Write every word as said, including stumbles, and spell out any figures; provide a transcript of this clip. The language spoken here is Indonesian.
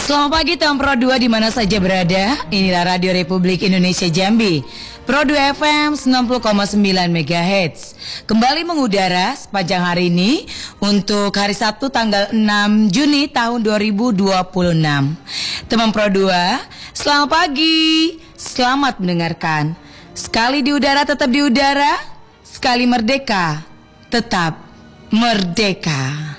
Selamat pagi teman Pro dua di mana saja berada. Inilah Radio Republik Indonesia Jambi, Pro dua F M sembilan puluh koma sembilan megahertz. Kembali mengudara sepanjang hari ini untuk hari Sabtu tanggal enam Juni tahun dua ribu dua puluh enam. Teman Pro dua, selamat pagi. Selamat mendengarkan. Sekali di udara tetap di udara, sekali merdeka tetap merdeka.